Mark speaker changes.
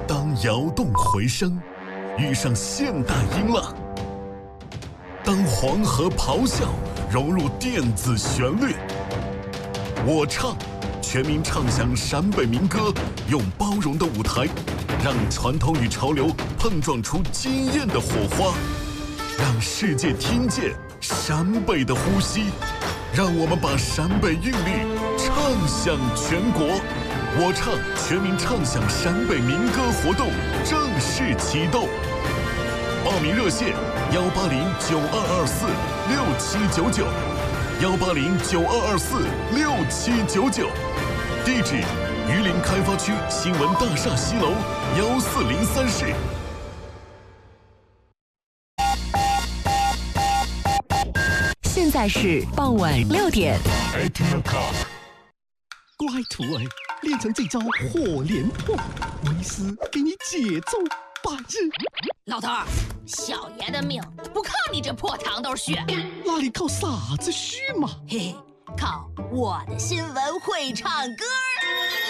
Speaker 1: 当摇动回声遇上现代音浪，当黄河咆哮融入电子旋律，我唱，全民唱响陕北民歌，用包容的舞台，让传统与潮流碰撞出惊艳的火花，让世界听见陕北的呼吸，让我们把陕北韵律唱响全国。我唱，全民唱响陕北民歌活动正式启动，报名热线18092246799，18092246799，地址榆林开发区新闻大厦西楼1403室。
Speaker 2: 现在是傍晚6点。
Speaker 3: 乖徒儿，练成这招火连破，为师给你节奏8日。
Speaker 4: 老头儿，小爷的命不靠你这破糖豆续，
Speaker 3: 那里靠啥子续嘛？
Speaker 4: 嘿嘿，靠我的新闻会唱歌。